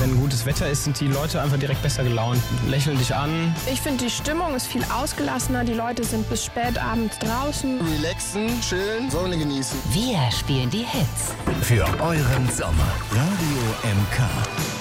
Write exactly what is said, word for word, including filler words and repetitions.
Wenn gutes Wetter ist, sind die Leute einfach direkt besser gelaunt, lächeln dich an. Ich finde, die Stimmung ist viel ausgelassener, die Leute sind bis spät abends draußen. Relaxen, chillen, Sonne genießen. Wir spielen die Hits. Für euren Sommer. Radio M K.